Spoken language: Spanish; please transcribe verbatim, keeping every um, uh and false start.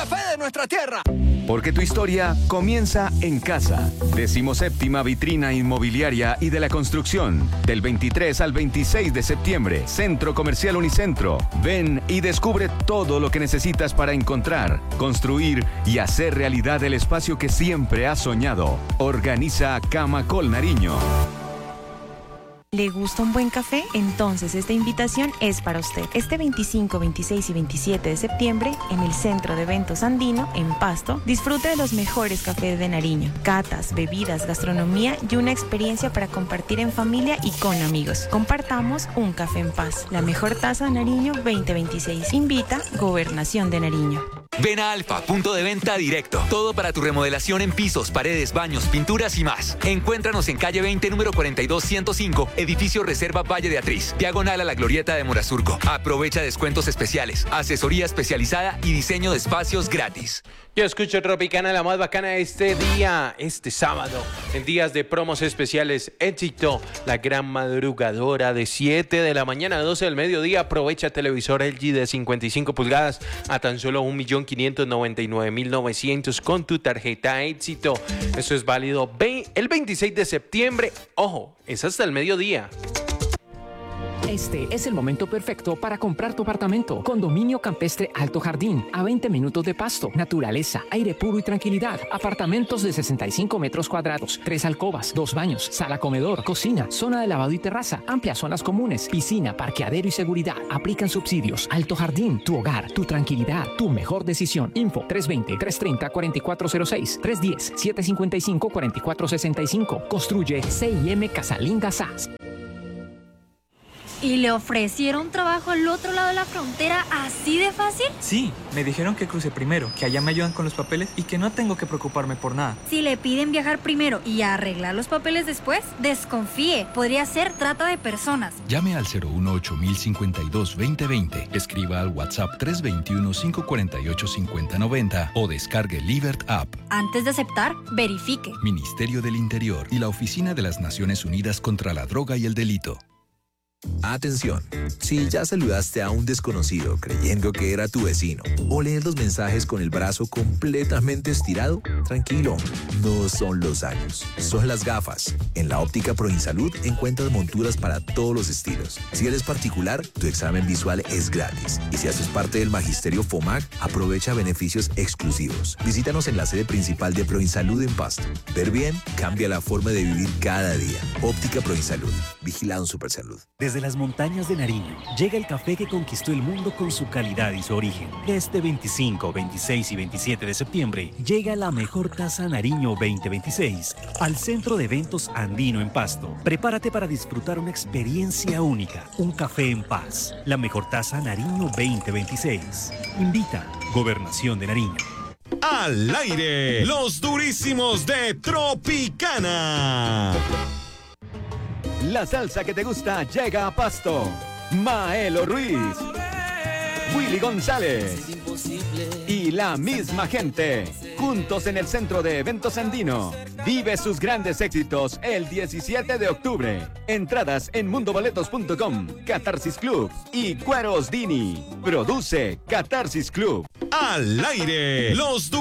café de nuestra tierra. Porque tu historia comienza en casa. Decimoséptima Vitrina Inmobiliaria y de la Construcción. Del veintitrés al veintiséis de septiembre. Centro Comercial Unicentro. Ven y descubre todo lo que necesitas para encontrar, construir y hacer realidad el espacio que siempre has soñado. Organiza Camacol Nariño. ¿Le gusta un buen café? Entonces esta invitación es para usted. Este veinticinco, veintiséis y veintisiete de septiembre, en el Centro de Eventos Andino, en Pasto, disfrute de los mejores cafés de Nariño. Catas, bebidas, gastronomía y una experiencia para compartir en familia y con amigos. Compartamos un café en paz. La mejor taza de Nariño veinte veintiséis. Invita Gobernación de Nariño. Ven a Alfa, punto de venta directo. Todo para tu remodelación en pisos, paredes, baños, pinturas y más. Encuéntranos en calle veinte, número cuarenta y dos ciento cinco, edificio Reserva Valle de Atriz, diagonal a la Glorieta de Morazurco. Aprovecha descuentos especiales, asesoría especializada y diseño de espacios gratis. Yo escucho Tropicana, la más bacana este día, este sábado, en días de promos especiales. Éxito, la gran madrugadora de siete de la mañana a doce del mediodía. Aprovecha televisor L G de cincuenta y cinco pulgadas a tan solo un millón quinientos noventa y nueve mil novecientos con tu tarjeta Éxito. Eso es válido el veintiséis de septiembre. Ojo, es hasta el mediodía. Este es el momento perfecto para comprar tu apartamento. Condominio Campestre Alto Jardín, a veinte minutos de Pasto. Naturaleza, aire puro y tranquilidad. Apartamentos de sesenta y cinco metros cuadrados, tres alcobas, dos baños, sala comedor, cocina, zona de lavado y terraza, amplias zonas comunes, piscina, parqueadero y seguridad. Aplican subsidios. Alto Jardín, tu hogar, tu tranquilidad, tu mejor decisión. Info tres veinte, trescientos treinta, cuarenta y cuatro cero seis, tres diez, setecientos cincuenta y cinco, cuarenta y cuatro sesenta y cinco. Construye C I M Casalinga S A S. ¿Y le ofrecieron trabajo al otro lado de la frontera así de fácil? Sí, me dijeron que cruce primero, que allá me ayudan con los papeles y que no tengo que preocuparme por nada. Si le piden viajar primero y arreglar los papeles después, desconfíe. Podría ser trata de personas. Llame al cero uno ocho mil cincuenta y dos veinte veinte. Escriba al WhatsApp tres dos uno, cinco cuatro ocho, cinco cero nueve cero o descargue Livert App. Antes de aceptar, verifique. Ministerio del Interior y la Oficina de las Naciones Unidas contra la Droga y el Delito. Atención, si ya saludaste a un desconocido creyendo que era tu vecino o lees los mensajes con el brazo completamente estirado, tranquilo, no son los años, son las gafas. En la óptica Proinsalud encuentras monturas para todos los estilos. Si eres particular, tu examen visual es gratis. Y si haces parte del Magisterio FOMAC, aprovecha beneficios exclusivos. Visítanos en la sede principal de Proinsalud en Pasto. Ver bien cambia la forma de vivir cada día. Óptica Proinsalud, vigilado Supersalud. Desde las montañas de Nariño llega el café que conquistó el mundo con su calidad y su origen. Este veinticinco, veintiséis y veintisiete de septiembre llega la mejor taza Nariño veinte veintiséis al Centro de Eventos Andino en Pasto. Prepárate para disfrutar una experiencia única, un café en paz. La mejor taza Nariño veinte veintiséis. Invita Gobernación de Nariño. Al aire, los durísimos de Tropicana. La salsa que te gusta llega a Pasto. Maelo Ruiz, Willy González y la misma gente, juntos en el Centro de Eventos Andino. Vive sus grandes éxitos el diecisiete de octubre. Entradas en mundoboletos punto com, Catarsis Club y Cueros Dini. Produce Catarsis Club. Al aire, los